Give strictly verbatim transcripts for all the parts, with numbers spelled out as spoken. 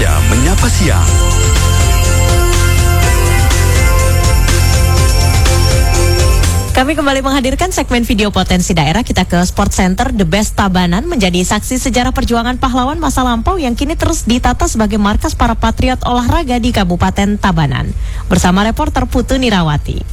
Indonesia Menyapa Siang. Kami kembali menghadirkan segmen video potensi daerah. Kita ke Sport Center The Best Tabanan, menjadi saksi sejarah perjuangan pahlawan masa lampau yang kini terus ditata sebagai markas para patriot olahraga di Kabupaten Tabanan. Bersama reporter Putu Nirawati.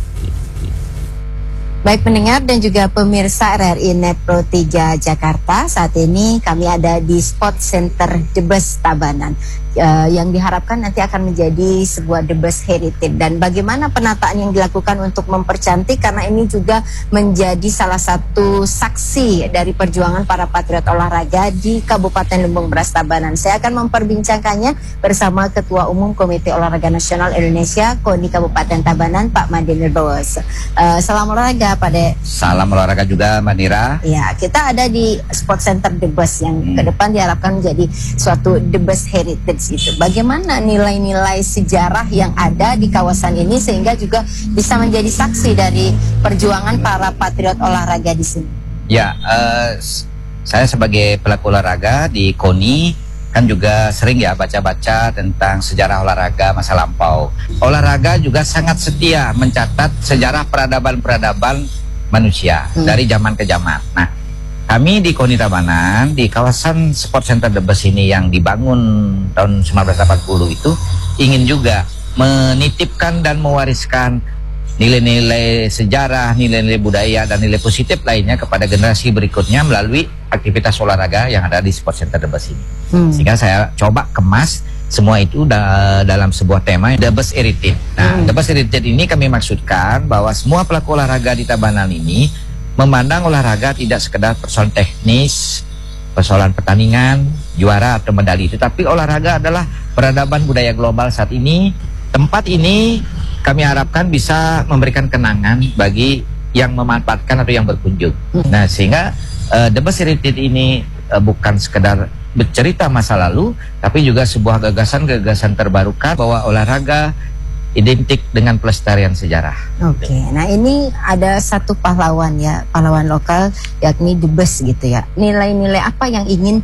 Baik pendengar dan juga pemirsa R R I Net Pro tiga Jakarta, saat ini kami ada di Sport Center The Best Tabanan uh, yang diharapkan nanti akan menjadi sebuah The Best Heritage. Dan bagaimana penataan yang dilakukan untuk mempercantik, karena ini juga menjadi salah satu saksi dari perjuangan para patriot olahraga di Kabupaten Lumbung Beras Tabanan. Saya akan memperbincangkannya bersama Ketua Umum Komite Olahraga Nasional Indonesia KONI Kabupaten Tabanan, Pak Made Nurbawono. Uh, salam olahraga Pak De. Salam olahraga juga Mbak Nira. Ya, kita ada di Sport Center The Best yang hmm. ke depan diharapkan menjadi suatu The Best Heritage itu. Bagaimana nilai-nilai sejarah yang ada di kawasan ini sehingga juga bisa menjadi saksi dari perjuangan para patriot olahraga di sini? Ya, uh, saya sebagai pelaku olahraga di KONI kan juga sering ya baca-baca tentang sejarah olahraga masa lampau. Olahraga juga sangat setia mencatat sejarah peradaban-peradaban manusia hmm. dari zaman ke zaman. Nah, kami di KONI Tabanan, di kawasan Sport Center The Best ini yang dibangun tahun seribu sembilan ratus delapan puluh itu, ingin juga menitipkan dan mewariskan nilai-nilai sejarah, nilai-nilai budaya, dan nilai positif lainnya kepada generasi berikutnya melalui aktivitas olahraga yang ada di Sport Center The Best ini. Hmm. Sehingga saya coba kemas semua itu da dalam sebuah tema The Best Heritage. Nah, hmm. The Best Heritage ini kami maksudkan bahwa semua pelaku olahraga di Tabanan ini memandang olahraga tidak sekedar persoalan teknis, persoalan pertandingan, juara atau medali, tetapi olahraga adalah peradaban budaya global saat ini. Tempat ini kami harapkan bisa memberikan kenangan bagi yang memanfaatkan atau yang berkunjung. Nah, sehingga uh, The Best Heritage ini uh, bukan sekedar bercerita masa lalu, tapi juga sebuah gagasan-gagasan terbarukan bahwa olahraga identik dengan pelestarian sejarah. Oke, nah ini ada satu pahlawan ya, pahlawan lokal yakni The Best gitu ya. Nilai-nilai apa yang ingin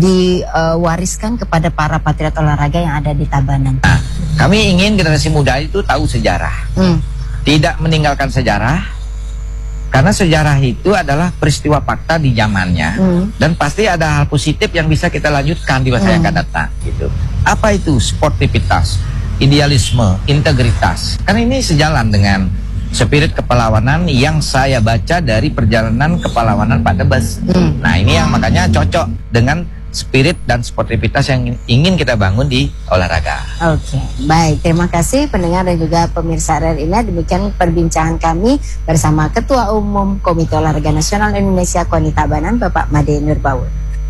diwariskan kepada para patriot olahraga yang ada di Tabanan? Nah, kami ingin generasi muda itu tahu sejarah, hmm. tidak meninggalkan sejarah, karena sejarah itu adalah peristiwa fakta di zamannya, hmm. dan pasti ada hal positif yang bisa kita lanjutkan di masa hmm. yang akan datang. Gitu. Apa itu sportivitas, idealisme, integritas? Karena ini sejalan dengan spirit kepahlawanan yang saya baca dari perjalanan kepahlawanan Pak The Best. Hmm. Nah, ini yang makanya cocok dengan spirit dan sportivitas yang ingin kita bangun di olahraga. Oke, baik. Terima kasih pendengar dan juga pemirsa R R I. Demikian perbincangan kami bersama Ketua Umum Komite Olahraga Nasional Indonesia KONI Tabanan, Bapak Made Nurbawono.